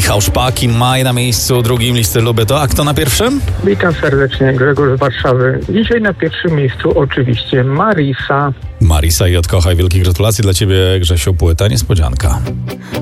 Michał Szpak i Maj na miejscu drugim listy Lubię To. A kto na pierwszym? Witam serdecznie, Grzegorz z Warszawy. Dzisiaj na pierwszym miejscu oczywiście Marisa. Marisa i Odkochaj. Wielkie gratulacje dla ciebie, Grzesiu. Płyta niespodzianka.